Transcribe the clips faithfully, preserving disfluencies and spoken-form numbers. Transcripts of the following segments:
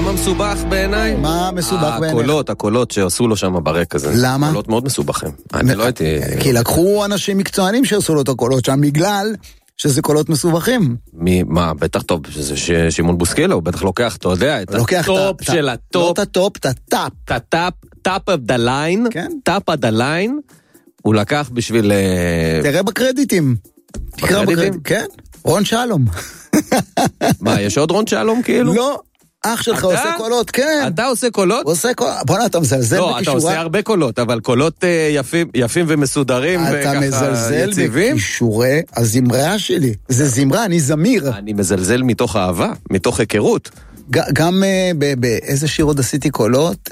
מה מסובך בעיניי? מה מסובך בעיניי? הקולות, הקולות שעשו לו שם ברק הזה. למה? קולות מאוד מסובכים. אני לא הייתי... כי לקחו אנשים מקצוענים שעשו לו את הקולות שם, בגלל שזה קולות מסובכים. מה, בטח טוב, שזה שימון בוסקילה, הוא בטח לוקח, אתה יודע, את הטופ של הטופ. לא את הטופ, את הטאפ. את הטאפ, טאפ of the line, כן. טאפ of the line, הוא לקח בשביל... תראה בקרדיטים. בקרדיטים? כן, רון שלום. מה, יש עוד רון שלום כאילו? לא. אח שלך אתה? עושה קולות, כן. אתה עושה קולות? עושה קולות, בוא נה, אתה מזלזל לא, בכישורה. אתה עושה הרבה קולות, אבל קולות יפים, יפים ומסודרים וככה אתה מזלזל יציבים. בכישורי הזמרה שלי. זה זמרה, אני זמיר. אני מזלזל מתוך אהבה, מתוך היכרות. גם באיזה שיר עוד עשיתי קולות?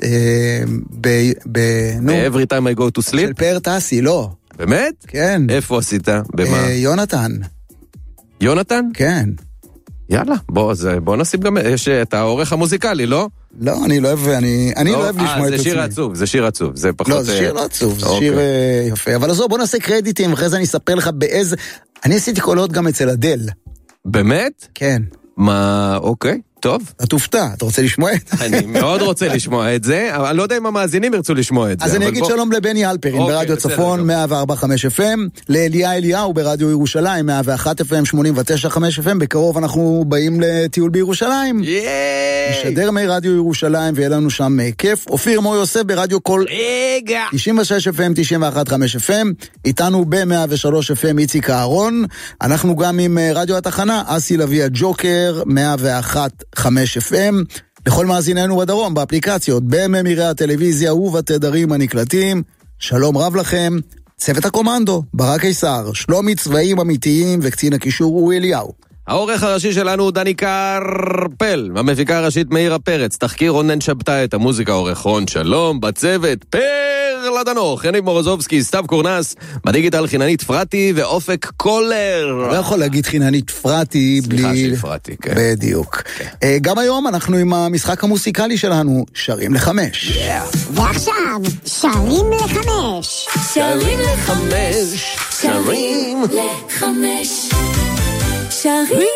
ב-Every time I go to sleep? של פאר טסי, לא. באמת? כן. איפה עשית? במה? יונתן. יונתן? כן. יאללה, בוא, בוא נשים גם, יש את העורך המוזיקלי, לא? לא, אני לא אוהב, אני, אני לא אוהב לשמוע את עצמי. זה שיר עצוב, זה שיר עצוב, זה פחות... לא, זה שיר לא עצוב, זה שיר יפה. אבל עזוב, בוא נעשה קרדיטים, אחרי זה אני אספר לך באיזה... אני עשיתי קולות גם אצל אדל. באמת? כן. מה, אוקיי, טוב. אתה תופתע, אתה רוצה לשמוע את זה? אני מאוד רוצה לשמוע את זה, אבל אני לא יודע אם המאזינים ירצו לשמוע את זה. אז אני אגיד שלום לבני אלפרין ברדיו צפון מאה וארבע נקודה חמש אף אם, לאליה אליהו ברדיו ירושלים מאה ואחת אף אם, שמונים ותשע נקודה חמש אף אם, בקרוב אנחנו באים לטיול בירושלים. נשדר מרדיו ירושלים ויהיה לנו שם כיף. אופיר מור יוסף ברדיו קול תשעים ושש אף אם, תשעים ואחת נקודה חמש אף אם, איתנו ב-מאה ושלוש אף אם איציק אהרון. אנחנו גם עם רדיו התחנה, אסי לוי הג'וקר, מאה ואחת נקודה חמש אף אם, לכל מאזיננו בדרום, באפליקציות, בממירי הטלוויזיה ובתדרים הנקלטים. שלום רב לכם, צוות הקומנדו, ברק קיסר, שלומי צבעים אמיתיים וקצין הקישור הוא אליהו. העורך הראשי שלנו הוא דני קרפל, המפיקה הראשית מאירה פרץ, תחקיר רונן שבתאי, את המוזיקה עורך רון שלום, בצוות פר לדנוך, יניב מורוזובסקי, סתיו קורנס, בדיגיטל חיננית פרטי ואופק קולר. לא יכול להגיד חיננית פרטי בלי... סליחה של פרטי, כן. בדיוק. כן. גם היום אנחנו עם המשחק המוסיקלי שלנו, שרים לחמש. Yeah. ועכשיו, שרים לחמש. שרים לחמש. שרים לחמש. שרים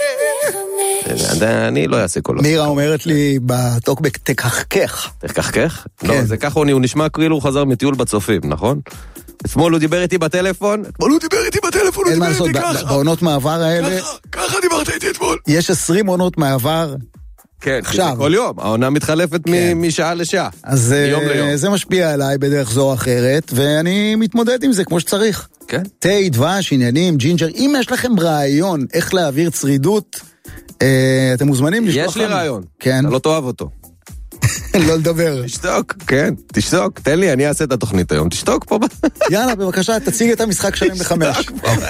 לחמש. אני לא אעשה קולות. מירה אומרת לי בטוקבק, תקחקך. תקחקך? לא, זה ככה הוא נשמע כאילו הוא חזר מטיול בצופים, נכון? אתמול הוא דיבר איתי בטלפון, אתמול הוא דיבר איתי בטלפון, הוא דיבר איתי ככה. בעונות מעבר האלה, ככה דיברת איתי אתמול. יש עשרים עונות מעבר. כן, זה כל יום, העונה מתחלפת משעה לשעה. אז זה משפיע עליי בדרך זו או אחרת, ואני מתמודד עם זה כמו שצריך. כן. תה, דבש, עניינים, ג'ינג'ר, אם יש לכם רעיון איך להעביר צרידות, אתם מוזמנים לשלוח לנו. יש לי רעיון, כן. אתה לא תאהב אותו. לא לדבר. תשתוק, כן, תשתוק, תן לי, אני אעשה את התוכנית היום, תשתוק פה. יאללה, בבקשה, תציג את המשחק שרים לחמש.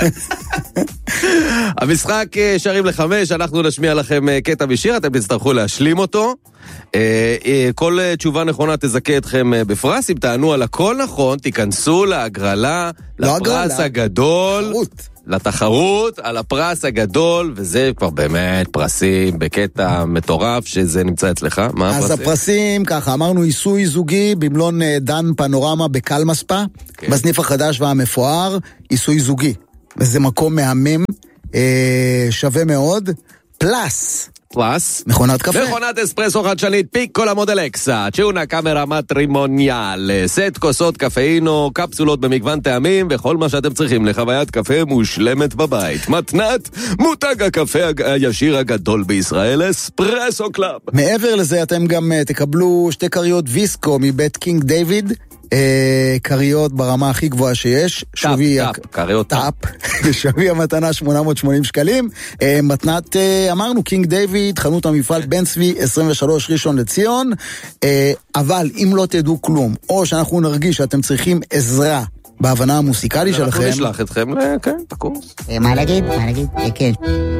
המשחק שרים לחמש, אנחנו נשמיע לכם קטע בשיר, אתם תצטרכו להשלים אותו. כל תשובה נכונה תזכה אתכם בפרס, אם תענו על הכל נכון, תיכנסו להגרלה, לפרס הגדול. לתחרות, על הפרס הגדול, וזה כבר באמת פרסים בקטע מטורף, שזה נמצא אצלך. מה אז הפרסים? הפרסים, ככה, אמרנו עיסוי זוגי, במלון דן פנורמה בקלמספה, כן. בסניף החדש והמפואר, עיסוי זוגי. וזה מקום מהמם, אה, שווה מאוד. פלס. פלס. מכונת קפה. מכונת אספרסו חדשנית, פיקולה מודל אקסה, צ'ונה קאמרה מטרימוניאל, סט כוסות קפאינו, קפסולות במגוון טעמים, וכל מה שאתם צריכים לחוויית קפה מושלמת בבית. מתנת, מותג הקפה הישיר הגדול בישראל, אספרסו קלאב. מעבר לזה אתם גם תקבלו שתי קריות ויסקו מבית קינג דיוויד, קריות ברמה הכי גבוהה שיש. טאפ, טאפ, קריות טאפ. שווי המתנה שמונה מאות ושמונים שקלים. מתנת, אמרנו, קינג דיוויד, חנות המפעל בן צבי עשרים ושלוש ראשון לציון. אבל אם לא תדעו כלום, או שאנחנו נרגיש שאתם צריכים עזרה בהבנה המוסיקלי שלכם, אנחנו נשלח אתכם לקורס. מה להגיד? מה להגיד? כן.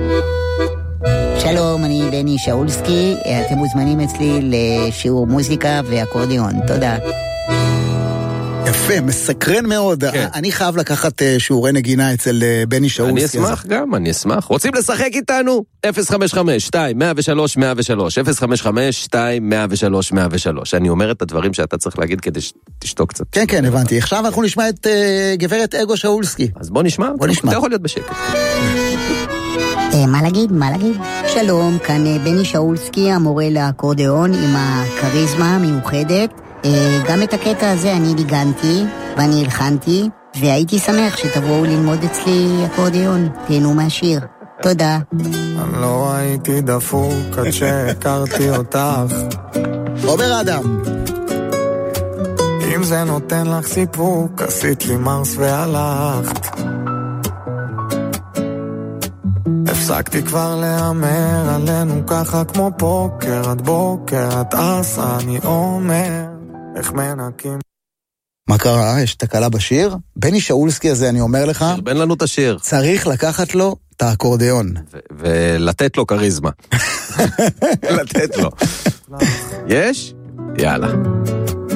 שלום, אני בני שאולסקי, אתם מוזמנים אצלי לשיעור מוזיקה ואקורדיון. תודה. יפה, מסקרן מאוד. כן. אני חייב לקחת שיעורי נגינה אצל בני שאולסקי. אני אשמח אז... גם, אני אשמח. רוצים לשחק איתנו? אפס חמש חמש שתיים מאה ושלוש מאה ושלוש אפס חמש חמש שתיים מאה ושלוש מאה ושלוש. אני אומר את הדברים שאתה צריך להגיד כדי שתשתוק קצת. כן, כן, הבנתי. עכשיו אנחנו נשמע את uh, גברת אגו שאולסקי. אז בוא נשמע. בוא נשמע. אתה יכול להיות בשקט. מה להגיד? מה להגיד? שלום, כאן בני שאולסקי, המורה לאקורדיאון עם הקריזמה המיוחדת. גם את הקטע הזה אני ניגנתי ואני הלחנתי, והייתי שמח שתבואו ללמוד אצלי אקורדיאון. תהנו מהשיר. תודה. אני לא הייתי דפוק עד שהכרתי אותך. עובר אדם. אם זה נותן לך סיפוק, עשית לי מרס והלכת. הפסקתי כבר להאמר עלינו ככה כמו פוקר עד בוקר, את עשה אני אומר איך מנקים. מה קרה? יש תקלה בשיר? בני שאולסקי הזה, אני אומר לך, שרבן לנו את השיר. צריך לקחת לו את האקורדיאון. ולתת לו קריזמה. לתת לו. יש? יאללה.